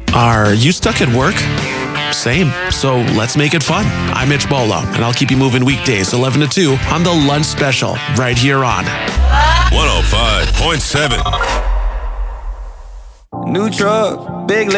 Are you stuck at work? Same. So let's make it fun. I'm Mitch Bolo, and I'll keep you moving weekdays 11 to 2 on the Lunch Special right here on 105.7. New truck, big